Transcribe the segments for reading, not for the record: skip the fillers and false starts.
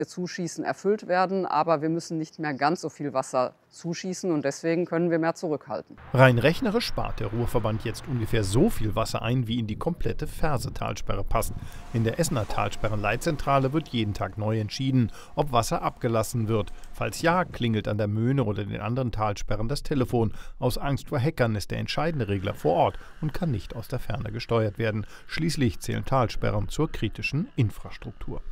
wir zuschießen, erfüllt werden. Aber wir müssen nicht mehr ganz so viel Wasser zuschießen und deswegen können wir mehr zurückhalten. Rein rechnerisch spart der Ruhrverband jetzt ungefähr so viel Wasser ein, wie in die komplette Ferse-Talsperre passt. In der Essener Talsperrenleitzentrale wird jeden Tag neu entschieden, ob Wasser abgelassen wird. Falls ja, klingelt an der Möhne oder den anderen Talsperren das Telefon. Aus Angst vor Hackern ist der entscheidende Regler vor Ort und kann nicht aus der Ferne gesteuert werden. Schließlich zählen Talsperren zur kritischen Infrastruktur.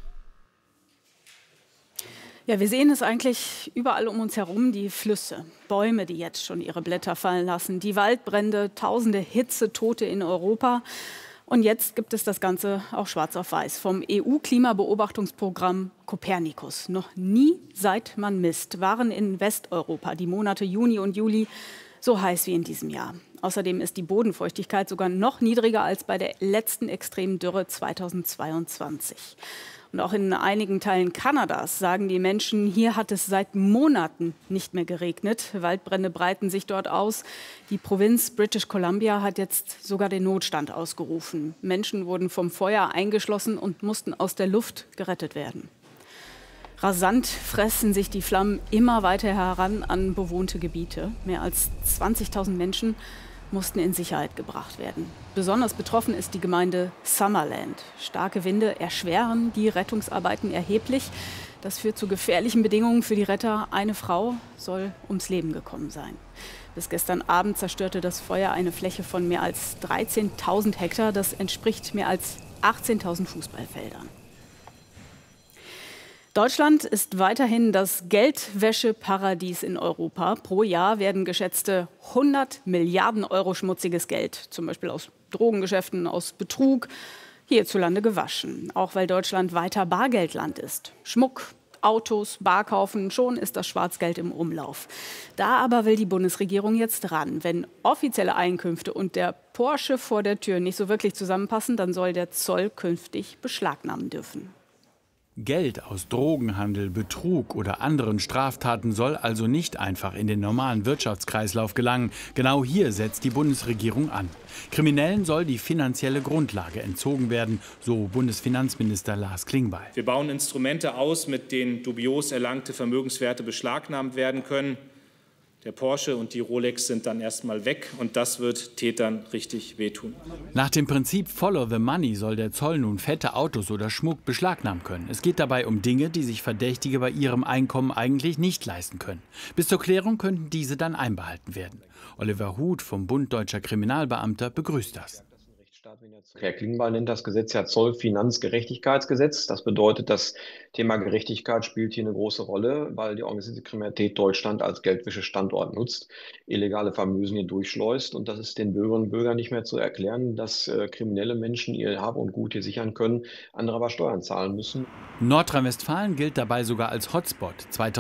Ja, wir sehen es eigentlich überall um uns herum, die Flüsse, Bäume, die jetzt schon ihre Blätter fallen lassen, die Waldbrände, tausende Hitzetote in Europa. Und jetzt gibt es das Ganze auch schwarz auf weiß vom EU-Klimabeobachtungsprogramm Copernicus. Noch nie, seit man misst, waren in Westeuropa die Monate Juni und Juli so heiß wie in diesem Jahr. Außerdem ist die Bodenfeuchtigkeit sogar noch niedriger als bei der letzten extremen Dürre 2022. Und auch in einigen Teilen Kanadas sagen die Menschen, hier hat es seit Monaten nicht mehr geregnet. Waldbrände breiten sich dort aus. Die Provinz British Columbia hat jetzt sogar den Notstand ausgerufen. Menschen wurden vom Feuer eingeschlossen und mussten aus der Luft gerettet werden. Rasant fressen sich die Flammen immer weiter heran an bewohnte Gebiete. Mehr als 20.000 Menschen mussten in Sicherheit gebracht werden. Besonders betroffen ist die Gemeinde Summerland. Starke Winde erschweren die Rettungsarbeiten erheblich. Das führt zu gefährlichen Bedingungen für die Retter. Eine Frau soll ums Leben gekommen sein. Bis gestern Abend zerstörte das Feuer eine Fläche von mehr als 13.000 Hektar. Das entspricht mehr als 18.000 Fußballfeldern. Deutschland ist weiterhin das Geldwäscheparadies in Europa. Pro Jahr werden geschätzte 100 Milliarden Euro schmutziges Geld, zum Beispiel aus Drogengeschäften, aus Betrug, hierzulande gewaschen. Auch weil Deutschland weiter Bargeldland ist. Schmuck, Autos, Bar kaufen, schon ist das Schwarzgeld im Umlauf. Da aber will die Bundesregierung jetzt ran. Wenn offizielle Einkünfte und der Porsche vor der Tür nicht so wirklich zusammenpassen, dann soll der Zoll künftig beschlagnahmen dürfen. Geld aus Drogenhandel, Betrug oder anderen Straftaten soll also nicht einfach in den normalen Wirtschaftskreislauf gelangen. Genau hier setzt die Bundesregierung an. Kriminellen soll die finanzielle Grundlage entzogen werden, so Bundesfinanzminister Lars Klingbeil. Wir bauen Instrumente aus, mit denen dubios erlangte Vermögenswerte beschlagnahmt werden können. Der Porsche und die Rolex sind dann erstmal weg und das wird Tätern richtig wehtun. Nach dem Prinzip Follow the Money soll der Zoll nun fette Autos oder Schmuck beschlagnahmen können. Es geht dabei um Dinge, die sich Verdächtige bei ihrem Einkommen eigentlich nicht leisten können. Bis zur Klärung könnten diese dann einbehalten werden. Oliver Huth vom Bund Deutscher Kriminalbeamter begrüßt das. Herr Klingbeil nennt das Gesetz ja Zollfinanzgerechtigkeitsgesetz. Das bedeutet, das Thema Gerechtigkeit spielt hier eine große Rolle, weil die organisierte Kriminalität Deutschland als Geldwäschestandort nutzt, illegale Vermögen hier durchschleust. Und das ist den Bürgerinnen und Bürgern nicht mehr zu erklären, dass kriminelle Menschen ihr Hab und Gut hier sichern können, andere aber Steuern zahlen müssen. Nordrhein-Westfalen gilt dabei sogar als Hotspot.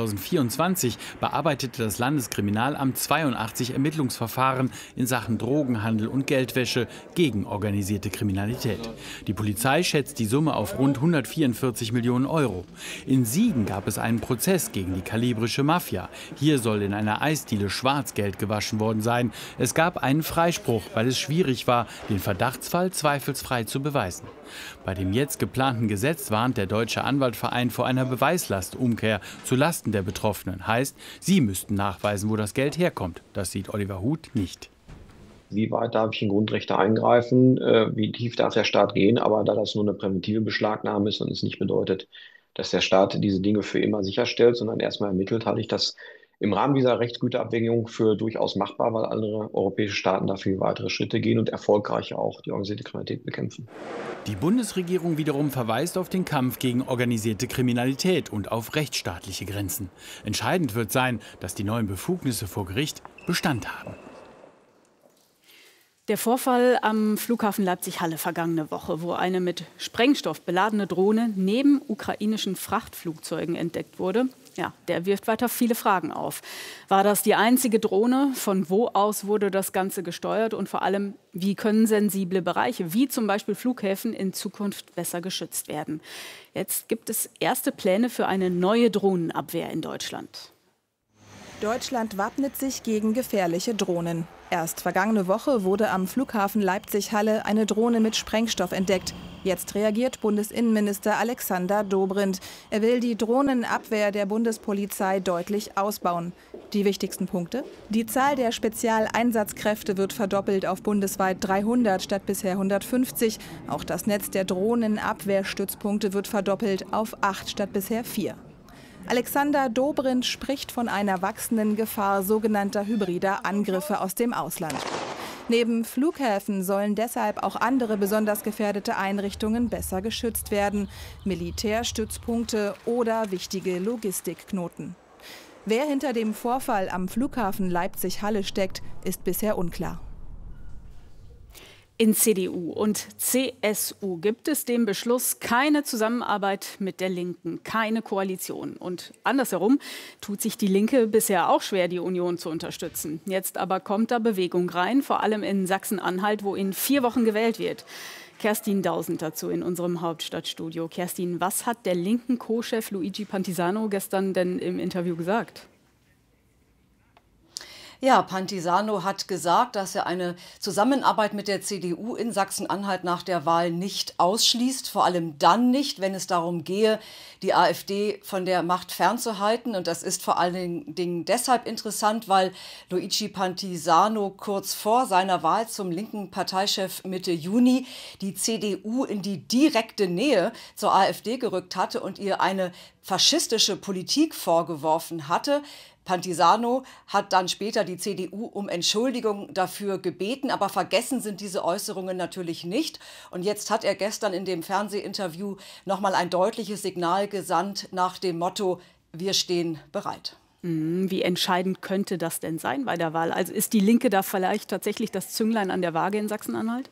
2024 bearbeitete das Landeskriminalamt 82 Ermittlungsverfahren in Sachen Drogenhandel und Geldwäsche gegen organisierte Kriminalität. Die Polizei schätzt die Summe auf rund 144 Millionen Euro. In Siegen gab es einen Prozess gegen die kalibrische Mafia. Hier soll in einer Eisdiele Schwarzgeld gewaschen worden sein. Es gab einen Freispruch, weil es schwierig war, den Verdachtsfall zweifelsfrei zu beweisen. Bei dem jetzt geplanten Gesetz warnt der Deutsche Anwaltverein vor einer Beweislastumkehr zulasten der Betroffenen. Heißt, sie müssten nachweisen, wo das Geld herkommt. Das sieht Oliver Huth nicht. Wie weit darf ich in Grundrechte eingreifen? Wie tief darf der Staat gehen? Aber da das nur eine präventive Beschlagnahme ist und es nicht bedeutet, dass der Staat diese Dinge für immer sicherstellt, sondern erstmal ermittelt, halte ich das im Rahmen dieser Rechtsgüterabwägung für durchaus machbar, weil andere europäische Staaten dafür weitere Schritte gehen und erfolgreich auch die organisierte Kriminalität bekämpfen. Die Bundesregierung wiederum verweist auf den Kampf gegen organisierte Kriminalität und auf rechtsstaatliche Grenzen. Entscheidend wird sein, dass die neuen Befugnisse vor Gericht Bestand haben. Der Vorfall am Flughafen Leipzig-Halle vergangene Woche, wo eine mit Sprengstoff beladene Drohne neben ukrainischen Frachtflugzeugen entdeckt wurde, ja, der wirft weiter viele Fragen auf. War das die einzige Drohne? Von wo aus wurde das Ganze gesteuert? Und vor allem, wie können sensible Bereiche, wie zum Beispiel Flughäfen, in Zukunft besser geschützt werden? Jetzt gibt es erste Pläne für eine neue Drohnenabwehr in Deutschland. Deutschland wappnet sich gegen gefährliche Drohnen. Erst vergangene Woche wurde am Flughafen Leipzig-Halle eine Drohne mit Sprengstoff entdeckt. Jetzt reagiert Bundesinnenminister Alexander Dobrindt. Er will die Drohnenabwehr der Bundespolizei deutlich ausbauen. Die wichtigsten Punkte? Die Zahl der Spezialeinsatzkräfte wird verdoppelt auf bundesweit 300 statt bisher 150. Auch das Netz der Drohnenabwehrstützpunkte wird verdoppelt auf 8 statt bisher 4. Alexander Dobrindt spricht von einer wachsenden Gefahr sogenannter hybrider Angriffe aus dem Ausland. Neben Flughäfen sollen deshalb auch andere besonders gefährdete Einrichtungen besser geschützt werden. Militärstützpunkte oder wichtige Logistikknoten. Wer hinter dem Vorfall am Flughafen Leipzig-Halle steckt, ist bisher unklar. In CDU und CSU gibt es den Beschluss, keine Zusammenarbeit mit der Linken, keine Koalition. Und andersherum tut sich die Linke bisher auch schwer, die Union zu unterstützen. Jetzt aber kommt da Bewegung rein, vor allem in Sachsen-Anhalt, wo in 4 Wochen gewählt wird. Kerstin Dausend dazu in unserem Hauptstadtstudio. Kerstin, was hat der linken Co-Chef Luigi Pantisano gestern denn im Interview gesagt? Ja, Pantisano hat gesagt, dass er eine Zusammenarbeit mit der CDU in Sachsen-Anhalt nach der Wahl nicht ausschließt. Vor allem dann nicht, wenn es darum gehe, die AfD von der Macht fernzuhalten. Und das ist vor allen Dingen deshalb interessant, weil Luigi Pantisano kurz vor seiner Wahl zum linken Parteichef Mitte Juni die CDU in die direkte Nähe zur AfD gerückt hatte und ihr eine faschistische Politik vorgeworfen hatte. Pantisano hat dann später die CDU um Entschuldigung dafür gebeten, aber vergessen sind diese Äußerungen natürlich nicht. Und jetzt hat er gestern in dem Fernsehinterview nochmal ein deutliches Signal gesandt nach dem Motto: Wir stehen bereit. Wie entscheidend könnte das denn sein bei der Wahl? Also ist die Linke da vielleicht tatsächlich das Zünglein an der Waage in Sachsen-Anhalt?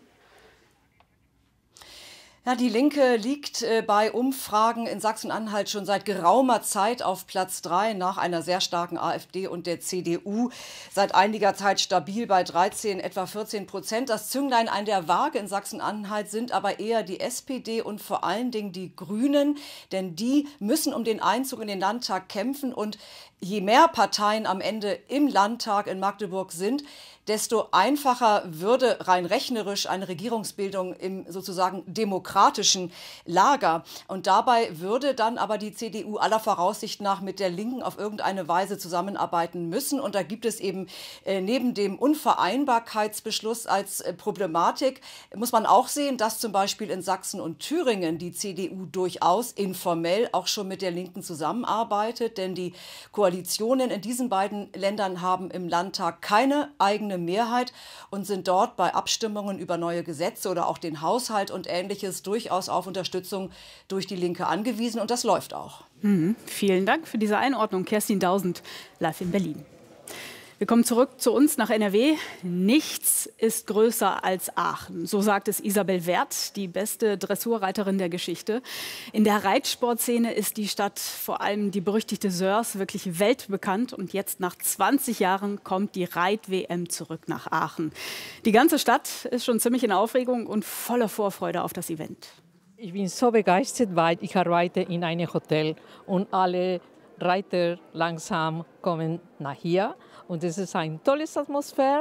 Ja, die Linke liegt bei Umfragen in Sachsen-Anhalt schon seit geraumer Zeit auf Platz 3 nach einer sehr starken AfD und der CDU. Seit einiger Zeit stabil bei 13, etwa 14%. Das Zünglein an der Waage in Sachsen-Anhalt sind aber eher die SPD und vor allen Dingen die Grünen. Denn die müssen um den Einzug in den Landtag kämpfen. Und je mehr Parteien am Ende im Landtag in Magdeburg sind, desto einfacher würde rein rechnerisch eine Regierungsbildung im sozusagen demokratischen Lager. Und dabei würde dann aber die CDU aller Voraussicht nach mit der Linken auf irgendeine Weise zusammenarbeiten müssen. Und da gibt es eben neben dem Unvereinbarkeitsbeschluss als Problematik, muss man auch sehen, dass zum Beispiel in Sachsen und Thüringen die CDU durchaus informell auch schon mit der Linken zusammenarbeitet. Denn die Koalitionen in diesen beiden Ländern haben im Landtag keine eigene Mehrheit und sind dort bei Abstimmungen über neue Gesetze oder auch den Haushalt und Ähnliches durchaus auf Unterstützung durch die Linke angewiesen. Und das läuft auch. Vielen Dank für diese Einordnung. Kerstin Dausend, live in Berlin. Wir kommen zurück zu uns nach NRW. Nichts ist größer als Aachen. So sagt es Isabel Werth, die beste Dressurreiterin der Geschichte. In der Reitsportszene ist die Stadt, vor allem die berüchtigte Sörs, wirklich weltbekannt. Und jetzt nach 20 Jahren kommt die Reit-WM zurück nach Aachen. Die ganze Stadt ist schon ziemlich in Aufregung und voller Vorfreude auf das Event. Ich bin so begeistert, weil ich arbeite in einem Hotel und alle Reiter langsam kommen nach hier. Und es ist eine tolle Atmosphäre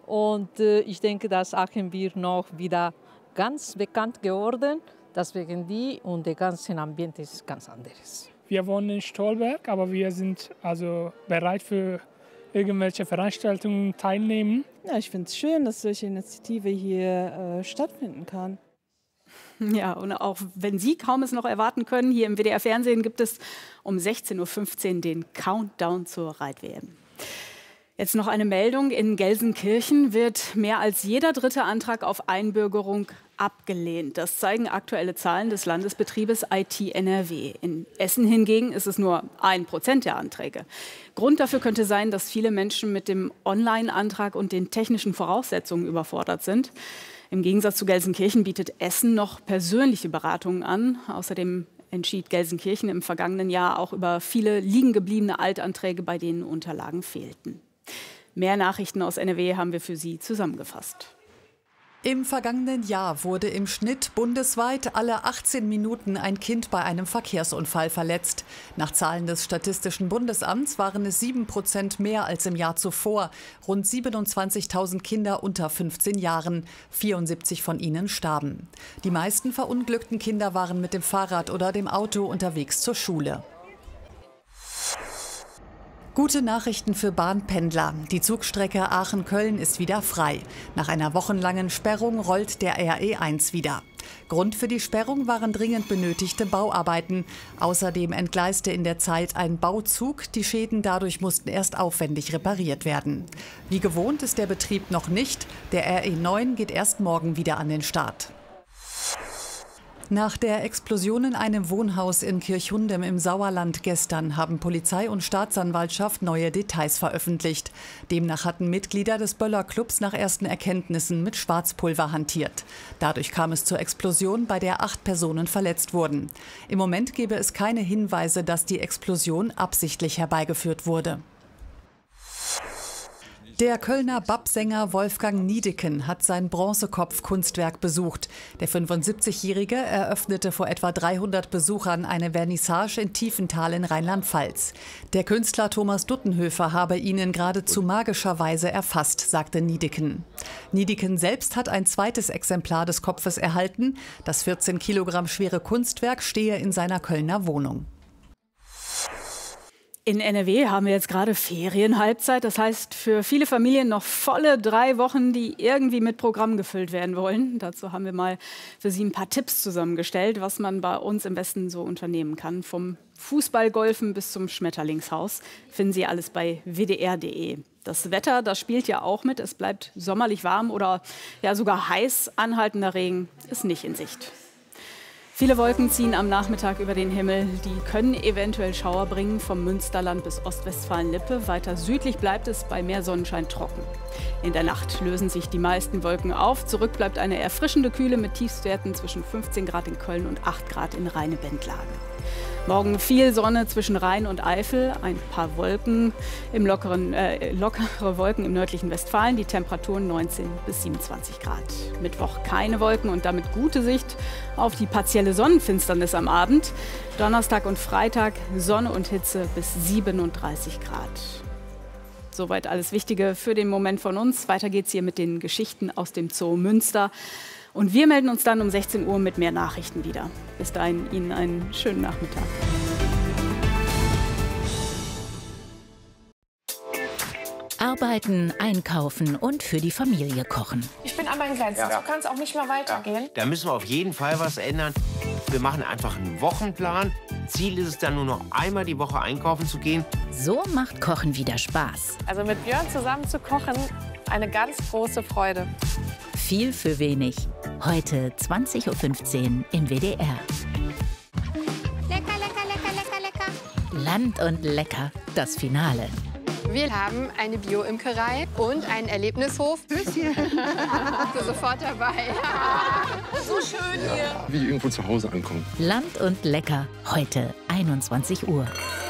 und ich denke, dass Aachen wird noch wieder ganz bekannt geworden. Deswegen die und der ganze Ambiente ist ganz anderes. Wir wohnen in Stolberg, aber wir sind also bereit für irgendwelche Veranstaltungen teilnehmen. Ja, ich finde es schön, dass solche Initiative hier stattfinden kann. Ja, und auch wenn Sie kaum es noch erwarten können, hier im WDR-Fernsehen gibt es um 16:15 Uhr den Countdown zur Reit-WM. Jetzt noch eine Meldung. In Gelsenkirchen wird mehr als jeder dritte Antrag auf Einbürgerung abgelehnt. Das zeigen aktuelle Zahlen des Landesbetriebes IT NRW. In Essen hingegen ist es nur 1% der Anträge. Grund dafür könnte sein, dass viele Menschen mit dem Online-Antrag und den technischen Voraussetzungen überfordert sind. Im Gegensatz zu Gelsenkirchen bietet Essen noch persönliche Beratungen an. Außerdem entschied Gelsenkirchen im vergangenen Jahr auch über viele liegen gebliebene Altanträge, bei denen Unterlagen fehlten. Mehr Nachrichten aus NRW haben wir für Sie zusammengefasst. Im vergangenen Jahr wurde im Schnitt bundesweit alle 18 Minuten ein Kind bei einem Verkehrsunfall verletzt. Nach Zahlen des Statistischen Bundesamts waren es 7% mehr als im Jahr zuvor. Rund 27.000 Kinder unter 15 Jahren. 74 von ihnen starben. Die meisten verunglückten Kinder waren mit dem Fahrrad oder dem Auto unterwegs zur Schule. Gute Nachrichten für Bahnpendler. Die Zugstrecke Aachen-Köln ist wieder frei. Nach einer wochenlangen Sperrung rollt der RE1 wieder. Grund für die Sperrung waren dringend benötigte Bauarbeiten. Außerdem entgleiste in der Zeit ein Bauzug. Die Schäden dadurch mussten erst aufwendig repariert werden. Wie gewohnt ist der Betrieb noch nicht. Der RE9 geht erst morgen wieder an den Start. Nach der Explosion in einem Wohnhaus in Kirchhundem im Sauerland gestern haben Polizei und Staatsanwaltschaft neue Details veröffentlicht. Demnach hatten Mitglieder des Böller-Clubs nach ersten Erkenntnissen mit Schwarzpulver hantiert. Dadurch kam es zur Explosion, bei der 8 Personen verletzt wurden. Im Moment gebe es keine Hinweise, dass die Explosion absichtlich herbeigeführt wurde. Der Kölner Bab-Sänger Wolfgang Niedecken hat sein Bronzekopf-Kunstwerk besucht. Der 75-Jährige eröffnete vor etwa 300 Besuchern eine Vernissage in Tiefenthal in Rheinland-Pfalz. Der Künstler Thomas Duttenhöfer habe ihn in geradezu magischer Weise erfasst, sagte Niedecken. Niedecken selbst hat ein zweites Exemplar des Kopfes erhalten. Das 14 Kilogramm schwere Kunstwerk stehe in seiner Kölner Wohnung. In NRW haben wir jetzt gerade Ferienhalbzeit. Das heißt, für viele Familien noch volle 3 Wochen, die irgendwie mit Programm gefüllt werden wollen. Dazu haben wir mal für Sie ein paar Tipps zusammengestellt, was man bei uns im Westen so unternehmen kann. Vom Fußballgolfen bis zum Schmetterlingshaus finden Sie alles bei wdr.de. Das Wetter, das spielt ja auch mit. Es bleibt sommerlich warm oder ja sogar heiß. Anhaltender Regen ist nicht in Sicht. Viele Wolken ziehen am Nachmittag über den Himmel. Die können eventuell Schauer bringen, vom Münsterland bis Ostwestfalen-Lippe. Weiter südlich bleibt es bei mehr Sonnenschein trocken. In der Nacht lösen sich die meisten Wolken auf. Zurück bleibt eine erfrischende Kühle mit Tiefstwerten zwischen 15 Grad in Köln und 8 Grad in Rheine-Bend-Lage. Morgen viel Sonne zwischen Rhein und Eifel, ein paar Wolken, lockere Wolken im nördlichen Westfalen, die Temperaturen 19 bis 27 Grad. Mittwoch keine Wolken und damit gute Sicht auf die partielle Sonnenfinsternis am Abend. Donnerstag und Freitag Sonne und Hitze bis 37 Grad. Soweit alles Wichtige für den Moment von uns. Weiter geht's hier mit den Geschichten aus dem Zoo Münster. Und wir melden uns dann um 16 Uhr mit mehr Nachrichten wieder. Bis dahin Ihnen einen schönen Nachmittag. Arbeiten, einkaufen und für die Familie kochen. Ich bin an meinen Grenzen. Ja. So kann es auch nicht mehr weitergehen. Ja. Da müssen wir auf jeden Fall was ändern. Wir machen einfach einen Wochenplan. Ziel ist es dann nur noch einmal die Woche einkaufen zu gehen. So macht Kochen wieder Spaß. Also mit Björn zusammen zu kochen, eine ganz große Freude. Viel für wenig. Heute 20:15 Uhr im WDR. Lecker, lecker, lecker, lecker, lecker. Land und lecker, das Finale. Wir haben eine Bio-Imkerei und einen Erlebnishof. Höschen. Sofort dabei. So schön hier. Wie irgendwo zu Hause ankommen. Land und lecker, heute 21 Uhr.